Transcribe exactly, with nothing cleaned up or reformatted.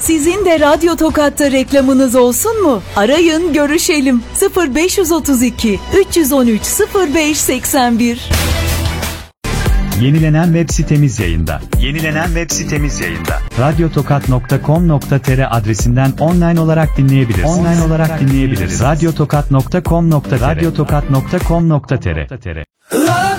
Sizin de Radyo Tokat'ta reklamınız olsun mu? Arayın, görüşelim. sıfır beş otuz iki üç on üç sıfır beş seksen bir. Yenilenen web sitemiz yayında. Yenilenen web sitemiz yayında. radyotokat nokta com nokta tr adresinden online olarak dinleyebilirsiniz. Online olarak dinleyebiliriz. radyotokat nokta com nokta tr radyotokat nokta com nokta tr